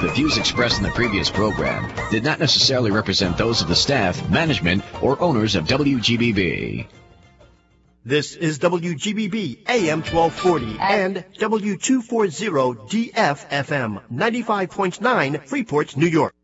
The views expressed in the previous program did not necessarily represent those of the staff, management, or owners of WGBB. This is WGBB AM 1240 and W240 DF FM 95.9 Freeport, New York.